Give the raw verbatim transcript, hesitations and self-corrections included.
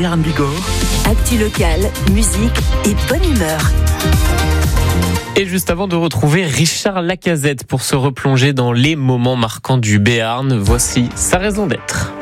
Béarn Bigorre. Actu locale, musique et bonne humeur. Et juste avant de retrouver Richard Lacazette pour se replonger dans les moments marquants du Béarn, voici sa raison d'être.